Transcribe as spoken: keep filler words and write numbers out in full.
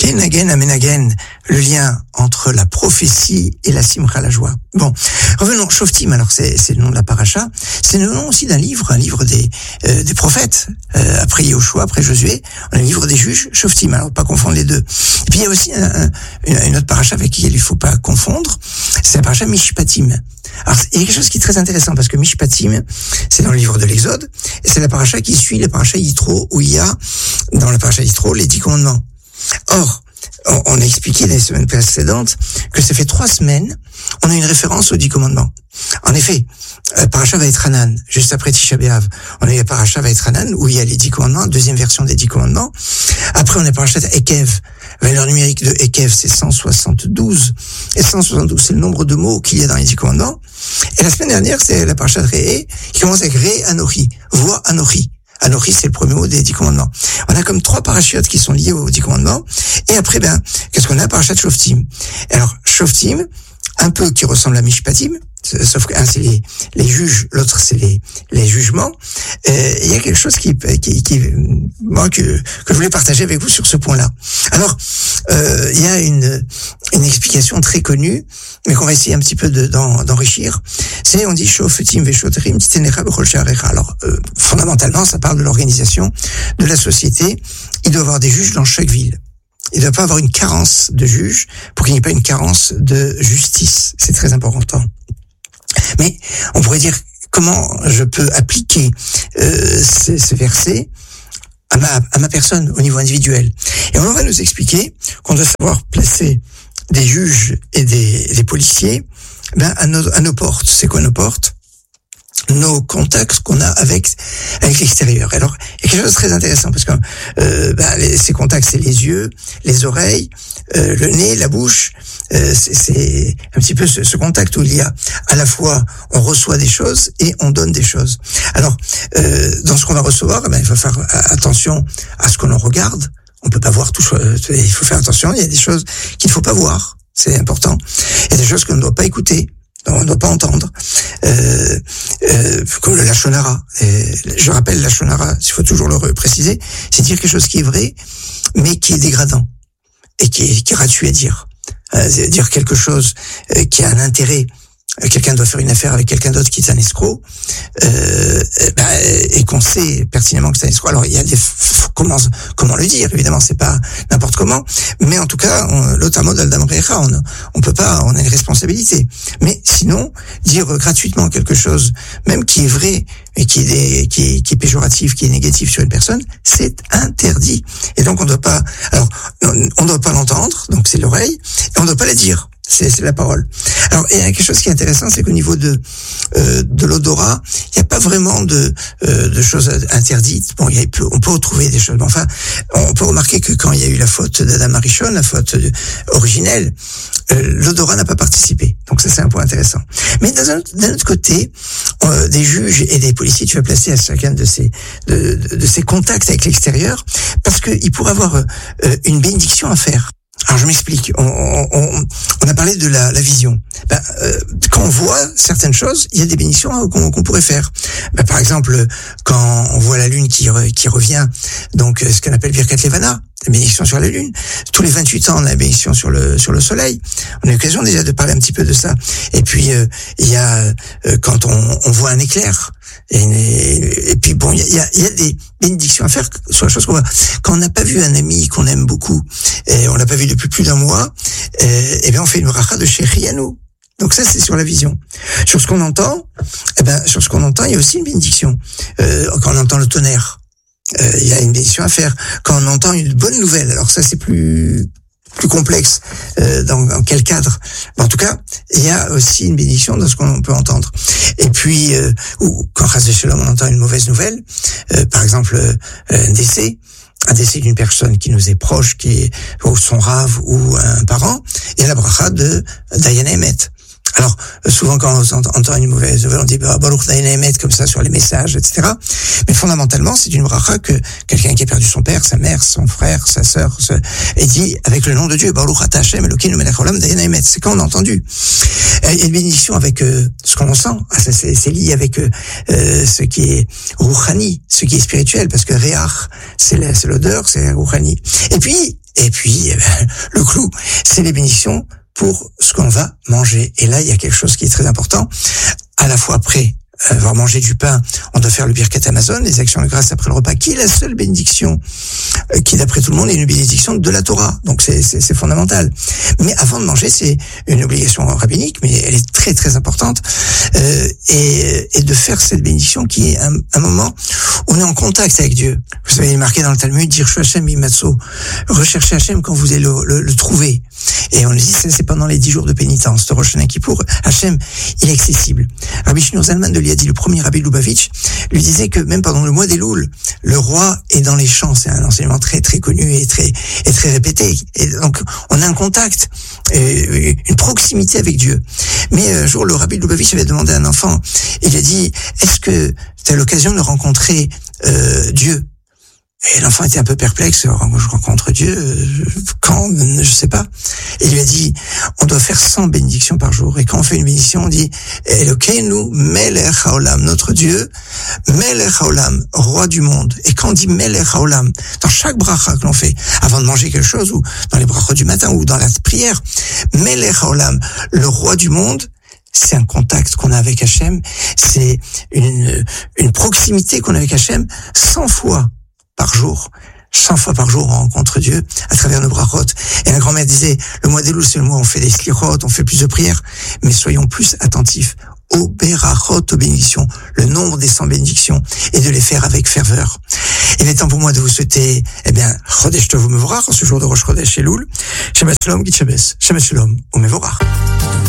Kenagen Amenagen, le lien entre la prophétie et la simcha, la joie. Bon, revenons, Shoftim, alors c'est, c'est le nom de la paracha, c'est le nom aussi d'un livre, un livre des, euh, des prophètes, euh, après Yoshua, après Josué, on a le livre des juges, Shoftim, alors pas confondre les deux. Et puis il y a aussi un, un, une, une autre paracha avec laquelle il faut pas confondre, c'est la paracha Mishpatim. Alors, il y a quelque chose qui est très intéressant, parce que Mishpatim, c'est dans le livre de l'Exode, et c'est la paracha qui suit la paracha Yitro, où il y a, dans la paracha Yitro, les dix commandements. Or, on, on a expliqué dans les semaines précédentes que ça fait trois semaines, on a une référence aux dix commandements. En effet, euh, paracha Vaetranan, juste après Tisha B'Av, on a eu la paracha Vaetranan, où il y a les dix commandements, deuxième version des dix commandements. Après, on a paracha Ekev. Valeur numérique de Ekev, c'est cent soixante-douze. Et cent soixante-douze, c'est le nombre de mots qu'il y a dans les dix commandements. Et la semaine dernière, c'est la paracha de Réé, qui commence avec Ré Anochi, voix Anochi. Anochi, c'est le premier mot des dix commandements. On a comme trois parachutes qui sont liés aux dix commandements. Et après, ben, qu'est-ce qu'on a? Parachat Shoftim. Alors, Shoftim, un peu qui ressemble à Mishpatim, sauf qu'un c'est les, les juges, l'autre c'est les, les jugements. Euh, il y a quelque chose qui, qui, qui moi, que, que je voulais partager avec vous sur ce point-là. Alors, euh, il y a une, une explication très connue, mais qu'on va essayer un petit peu de, d'en, d'enrichir. C'est, on dit, Shoftim veshoterim titenecha bechol sharecha. Alors, euh, fondamentalement, ça parle de l'organisation de la société. Il doit y avoir des juges dans chaque ville. Il ne doit pas avoir une carence de juges pour qu'il n'y ait pas une carence de justice. C'est très important. Mais on pourrait dire, comment je peux appliquer euh, ce, ce verset à ma, à ma personne au niveau individuel? Et on va nous expliquer qu'on doit savoir placer des juges et des, des policiers ben, à, nos, à nos portes. C'est quoi nos portes? Nos contacts qu'on a avec avec l'extérieur. Alors, il y a quelque chose de très intéressant, parce que euh, bah, les, ces contacts, c'est les yeux, les oreilles, euh, le nez, la bouche. Euh, c'est, c'est un petit peu ce, ce contact où il y a à la fois on reçoit des choses et on donne des choses. Alors, euh, dans ce qu'on va recevoir, eh ben, il faut faire attention à ce que l'on regarde. On peut pas voir tout. Il faut faire attention. Il y a des choses qu'il ne faut pas voir. C'est important. Il y a des choses qu'on ne doit pas écouter. On ne doit pas entendre, euh, euh, comme le lachonara. Et je rappelle, lachonara, il faut toujours le préciser, c'est dire quelque chose qui est vrai, mais qui est dégradant et qui est, qui est gratuit à dire. Euh, c'est dire quelque chose euh, qui a un intérêt. Quelqu'un doit faire une affaire avec quelqu'un d'autre qui est un escroc, euh, bah, et qu'on sait pertinemment que c'est un escroc. Alors il y a des comment comment le dire, évidemment c'est pas n'importe comment, mais en tout cas l'otamo d'Aldam Recha, on on peut pas, on a une responsabilité. Mais sinon dire gratuitement quelque chose, même qui est vrai et qui est des, qui est qui est péjoratif, qui est négatif sur une personne, c'est interdit. Et donc on doit pas, alors on doit pas l'entendre, donc c'est l'oreille, et on doit pas la dire. C'est, c'est la parole. Alors, il y a quelque chose qui est intéressant, c'est qu'au niveau de euh, de l'odorat, il n'y a pas vraiment de euh, de choses interdites. Bon, il y a, on peut retrouver des choses, mais enfin, on peut remarquer que quand il y a eu la faute d'Adam Arishon, la faute originelle, euh, l'odorat n'a pas participé. Donc ça, c'est un point intéressant. Mais d'un autre, d'un autre côté, euh, des juges et des policiers, tu vas placer à chacun de ces de, de, de ces contacts avec l'extérieur, parce que il pourrait avoir euh, une bénédiction à faire. Alors je m'explique. On, on, on a parlé de la, la vision. Ben, euh, quand on voit certaines choses, il y a des bénédictions qu'on, qu'on pourrait faire. Ben, par exemple, quand on voit la lune qui, re, qui revient, donc ce qu'on appelle Birkat Levana, la bénédiction sur la lune. Tous les vingt-huit ans, on a la bénédiction sur le sur le soleil. On a eu l'occasion déjà de parler un petit peu de ça. Et puis euh, il y a euh, quand on, on voit un éclair. Et, et, et puis bon, il y a, il y a des bénédictions à faire sur la chose qu'on voit. Quand on n'a pas vu un ami qu'on aime beaucoup, et on l'a pas vu depuis plus d'un mois, et, et bien on fait une bracha de Shechianu. Donc ça, c'est sur la vision. Sur ce qu'on entend, eh ben sur ce qu'on entend, il y a aussi une bénédiction. Euh, quand on entend le tonnerre, euh, il y a une bénédiction à faire. Quand on entend une bonne nouvelle, alors ça c'est plus plus complexe, euh, dans, dans quel cadre. Mais en tout cas, il y a aussi une bénédiction dans ce qu'on peut entendre. Et puis, euh, ou quand Chas v'Shalom, on entend une mauvaise nouvelle, euh, par exemple euh, un décès, un décès d'une personne qui nous est proche, qui est ou son rave ou un parent, et la bracha de Dayan Emet. Alors, souvent quand on entend une mauvaise nouvelle, on dit bah, Baruch Dayan Emet comme ça sur les messages, et cetera. Mais fondamentalement, c'est une bracha que quelqu'un qui a perdu son père, sa mère, son frère, sa sœur, se, et dit avec le nom de Dieu, Baruch Ata Hashem Elokeinu Melech Haolam Dayan Emet. C'est quand on a entendu. Il y a une bénédiction avec euh, ce qu'on sent. Ah, ça, c'est, c'est lié avec euh, ce qui est Rouhani, ce qui est spirituel, parce que Réach, c'est, la, c'est l'odeur, c'est Rouhani. Et puis, Et puis, eh ben, le clou, c'est les bénédictions pour ce qu'on va manger. Et là, il y a quelque chose qui est très important. À la fois après avoir mangé du pain, on doit faire le Birkat Hamazon, les actions de grâce après le repas, qui est la seule bénédiction qui, d'après tout le monde, est une bénédiction de la Torah. Donc c'est, c'est, c'est fondamental. Mais avant de manger, c'est une obligation rabbinique, mais elle est très très importante, euh, et, et de faire cette bénédiction qui est un, un moment où on est en contact avec Dieu. Vous savez, il est marqué dans le Talmud, dire Hashem bimatso, recherchez Hashem quand vous allez le, le, le trouver. Et on le dit, c'est, c'est pendant les dix jours de pénitence de Rosh Hashanah Kippour. Hashem, il est accessible. Rabbi Shneur Zalman de Liadi, le premier Rabbi Lubavitch, lui disait que même pendant le mois d'Elul, le roi est dans les champs. C'est un enseignement très très connu et très et très répété. Et donc on a un contact, euh, une proximité avec Dieu. Mais un jour, le Rabbi Lubavitch avait demandé à un enfant, il a dit, est-ce que tu as l'occasion de rencontrer euh, Dieu? Et l'enfant était un peu perplexe. Je rencontre Dieu quand? Je sais pas. Et il lui a dit, on doit faire cent bénédictions par jour. Et quand on fait une bénédiction, on dit Elokeinu Melech Haolam, notre Dieu, Melech Haolam, roi du monde. Et quand on dit Melech Haolam, dans chaque bracha que l'on fait, avant de manger quelque chose, ou dans les brachas du matin, ou dans la prière, Melech Haolam, le roi du monde, c'est un contact qu'on a avec Hachem, c'est une, une proximité qu'on a avec Hachem cent fois par jour. cent fois par jour, on rencontre Dieu à travers nos brachot. Et ma grand-mère disait, le mois d'Elul, c'est le mois où on fait des slichot, on fait plus de prières, mais soyons plus attentifs aux berachot, aux bénédictions, le nombre des cent bénédictions, et de les faire avec ferveur. Il est temps pour moi de vous souhaiter, eh bien, Chodesh Tov u'Mevorach, en ce jour de Rosh Chodesh Elul, Shabbat Shalom, Git Shabbos, Shabbat Shalom u'Mevorach.